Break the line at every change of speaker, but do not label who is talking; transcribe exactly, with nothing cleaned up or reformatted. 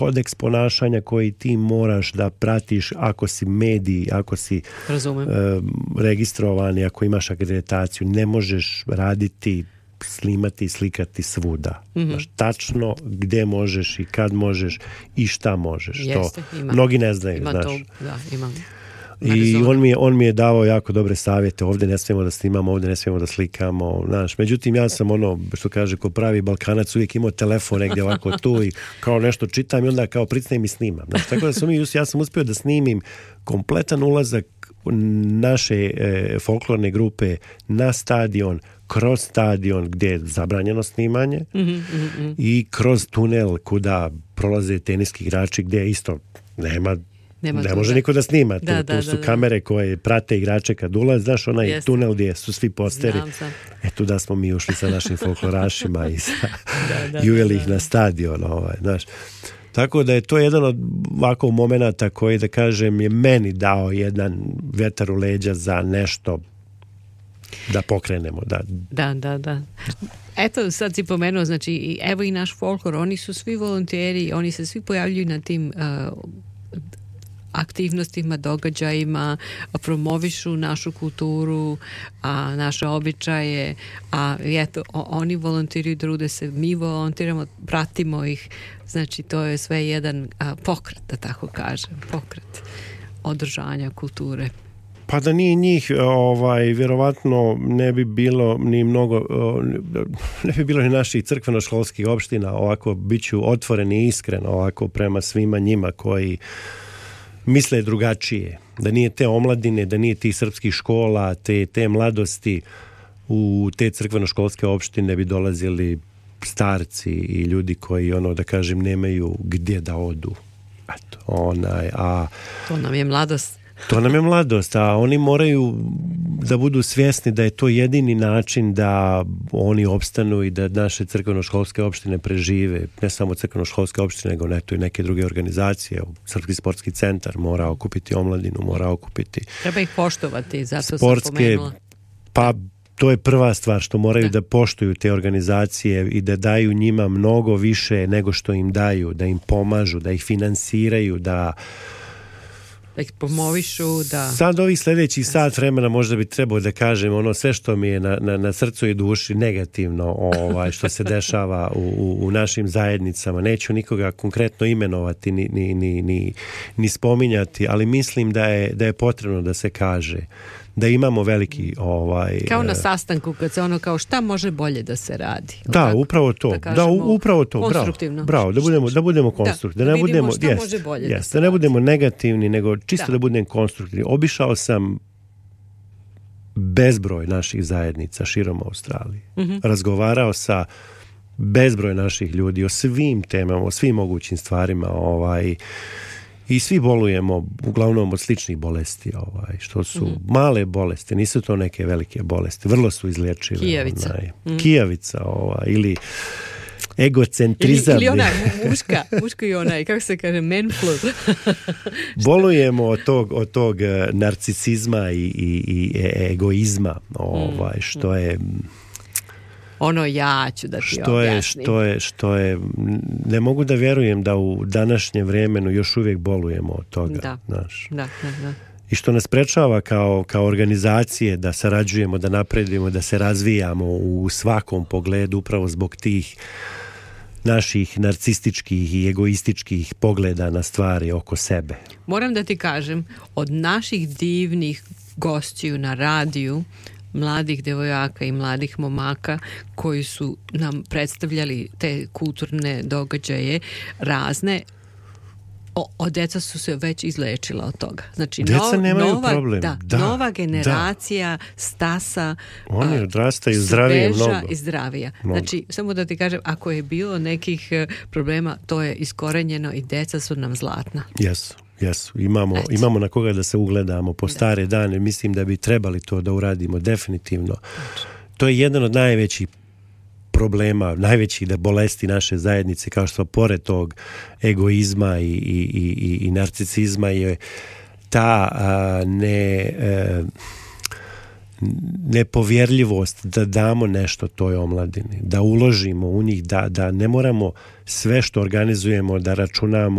kodeks ponašanja koji ti moraš da pratiš ako si medij, ako si
Razumem.
Uh, registrovan, ako imaš akreditaciju. Ne možeš raditi, snimati i slikati svuda. Mm-hmm. Znaš, tačno gdje možeš i kad možeš i šta možeš.
Jeste,
to
ima,
mnogi ne znaju.
Ima
znaš.
to, da, imam.
I on mi, je, on mi je davao jako dobre savjete, ovdje ne smijemo da snimamo, ovdje ne smijemo da slikamo, znaš. Međutim, ja sam ono, što kaže, ko pravi Balkanac, uvijek imao telefon negdje ovako tu i kao nešto čitam i onda kao pricnem i snimam. Znaš, tako da sam, ja sam uspio da snimim kompletan ulazak naše e, folklorne grupe na stadion, kroz stadion gdje je zabranjeno snimanje
mm-hmm, mm-hmm.
i kroz tunel kuda prolaze teniski igrači gdje isto nema Nema ne može da. Niko da snima. Tu,
da,
tu
da,
su
da,
kamere koje prate igrače kad ulaze. Znaš, onaj Jest. tunel gdje su svi posteri. E tu da smo mi ušli sa našim folklorašima i, sa, da, da, i uveli ih na stadion. Ovaj, znaš. Tako da je to jedan od ovakvog momenata koji, da kažem, je meni dao jedan vetar u leđa za nešto da pokrenemo. Da,
da, da. da. Eto, sad si pomenuo, znači, evo i naš folklor, oni su svi volonteri, oni se svi pojavljuju na tim uh, aktivnostima, događajima, promovišu našu kulturu, a naše običaje, a eto, oni volontiraju, trude se, mi volontiramo, pratimo ih, znači to je sve jedan a, pokret, da tako kažem, pokret održanja kulture.
Pa da nije njih, ovaj, vjerovatno ne bi bilo ni mnogo, ne bi bilo ni naših crkveno-školskih opština, ovako bit ću otvoren i iskren ovako prema svima njima koji misle drugačije, da nije te omladine, da nije tih srpskih škola, te, te mladosti u te crkveno-školske opštine bi dolazili starci i ljudi koji, ono, da kažem, nemaju gdje da odu. Eto, onaj, a...
To nam je mladost.
To nam je mladost, a oni moraju da budu svjesni da je to jedini način da oni opstanu i da naše crkveno-školske opštine prežive. Ne samo crkveno-školske opštine, nego neto i neke druge organizacije. Srpski sportski centar mora okupiti omladinu, mora okupiti...
Treba ih poštovati, zato
sportske,
sam pomenula.
Pa to je prva stvar, što moraju da. da poštuju te organizacije i da daju njima mnogo više nego što im daju, da im pomažu, da ih finansiraju, da...
da ih promovišu, da...
Sad ovih sljedećih sat vremena možda bi trebao da kažem ono sve što mi je na, na, na srcu i duši negativno ovaj, što se dešava u, u, u našim zajednicama. Neću nikoga konkretno imenovati ni, ni, ni, ni, ni spominjati, ali mislim da je, da je potrebno da se kaže da imamo veliki ovaj
kao na sastanku kad se ono kao šta može bolje da se radi.
Da, tako? upravo to. Da, da, upravo to.
Konstruktivno.
Bravo, da budemo da budemo konstruktivni, da, da ne budemo
šta
jest,
može bolje
jest,
da,
da ne budemo negativni, nego čisto da, da budem konstruktivni. Obišao sam bezbroj naših zajednica širom Australije. Mm-hmm. Razgovarao sa bezbroj naših ljudi o svim temama, o svim mogućim stvarima, ovaj i svi bolujemo uglavnom od sličnih bolesti, ovaj, što su mm-hmm. male bolesti, nisu to neke velike bolesti, vrlo su izlječive.
Kijavica.
Onaj, mm-hmm. Kijavica, ovaj, ili egocentrizam.
Ili, ili onaj, muška, muško i onaj, kako se kaže, man flu.
Bolujemo od tog, od tog narcisizma i, i, i egoizma, ovaj, mm-hmm. što je...
ono ja ću da ti
što
objasnim.
Je, što je, što je, ne mogu da vjerujem da u današnjem vremenu još uvijek bolujemo od toga.
Da,
znaš.
da, da, da.
I što nas sprečava kao, kao organizacije da sarađujemo, da napredujemo, da se razvijamo u svakom pogledu upravo zbog tih naših narcističkih i egoističkih pogleda na stvari oko sebe.
Moram da ti kažem, od naših divnih gostiju na radiju, mladih devojaka i mladih momaka koji su nam predstavljali te kulturne događaje razne, o, o deca su se već izlečila od toga. Znači,
deca
nov,
nemaju
nova,
problem.
Da,
da,
nova generacija da. stasa
oni odrastaju zdravije mnogo.
i zdravija.
Mnogo.
Znači, samo da ti kažem, ako je bilo nekih problema, to je iskorenjeno i deca su nam zlatna.
Jesu. Jesu, imamo, imamo na koga da se ugledamo po stare da. dane, mislim da bi trebali to da uradimo definitivno. To je jedan od najvećih problema, najvećih da bolesti naše zajednice, kao što pored tog egoizma i, i, i, i narcisizma je ta a, ne, a, nepovjerljivost da damo nešto toj omladini, da uložimo u njih, da, da ne moramo sve što organizujemo da računamo